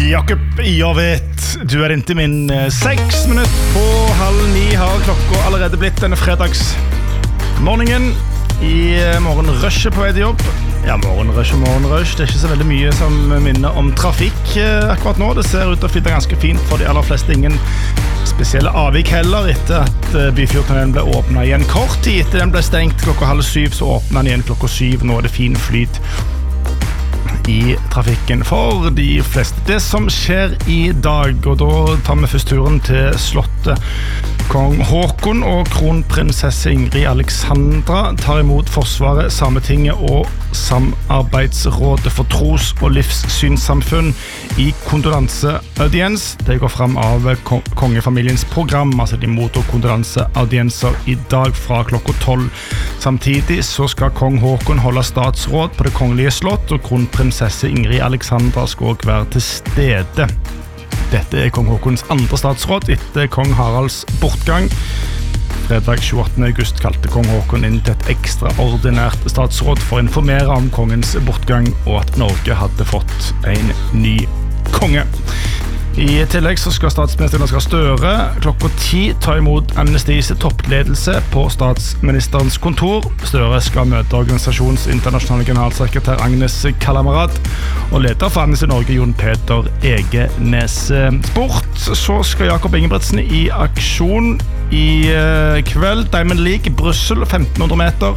Jakob, jag vet, du inte min 6 minutter på 8:30 har klokka allerede blitt denne fredagsmorgenen I morgenrushet på vei til jobb. Ja, morgenrush, det ikke så veldig mye som minner om trafikk akkurat nå. Det ser ut til å flytte ganske fint for de aller fleste, ingen spesielle avvik heller etter at Byfjordtunnelen ble åpnet igjen kort tid. Etter den ble stengt klokka 6:30 så åpnet den igjen klokka 7. Nå det fin flyt I trafikken for de fleste. Det som skjer I dag, og da tar vi først turen til slottet. Kong Håkon og kronprinsesse Ingrid Alexandra tar imot Forsvaret, Sametinget og Samarbeidsrådet for tros- og livssynssamfunn I kondolanseaudiens. Det går frem av kongefamiliens program, altså de mottar kondolanseaudienser I dag fra klokka 12. Samtidig så skal kong Håkon holde statsråd på det kongelige slott, og kronprinsesse Ingrid Alexandra skal også være til stede. Dette kong Håkons andre statsråd etter kong Haralds bortgang. Fredag 28. august kalte kong Håkon inn til et ekstraordinært statsråd for å informere om kongens bortgang og at Norge hadde fått en ny konge. I tillegg så skal statsminister Jonas Gahr Støre klokka 10 ta imot Amnestis toppledelse på statsministerens kontor. Støre skal møte organisasjonens internasjonale generalsekretær Agnes Kallamerad og leder for Amnesty Norge Jon Peter Egenes. Sport, så skal Jakob Ingebrigtsen I aksjon I kveld. Diamond League, Brussel, 1500 meter.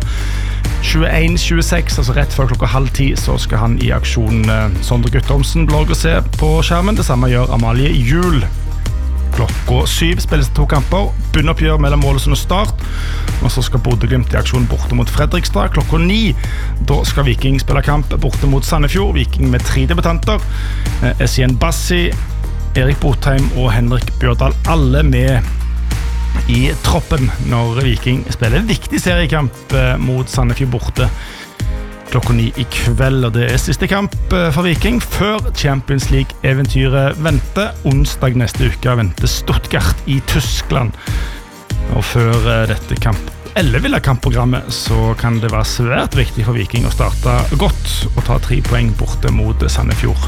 21-26, altså rett før klokka 9:30 så skal han I aksjon. Sondre Guttormsen blogger se på skjermen. Det samme gjør Amalie Juhl. Klokka 7 spilles 2 kamper. Bunnoppgjør mellom Ålesund og Start. Og så skal Bodø Glimt I aksjon borte mot Fredrikstad. Klokka 9, da skal Viking spille kamp borte mot Sandefjord. Viking med 3 debutanter. Essien Bassi, Erik Botheim og Henrik Bjørdal. Alle med I troppen når Viking spiller en viktig seriekamp mot Sandefjord borte klokka 9 I kveld, og det siste kamp for Viking før Champions League-eventyret venter. Onsdag neste uke venter Stuttgart I Tyskland, og før dette elleville kampprogrammet så kan det være svært viktig for Viking å starte godt og ta 3 poeng borte mot Sandefjord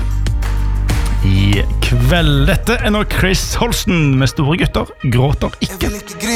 I kveld. Dette nå Chris Holsten med Store gutter gråter ikke.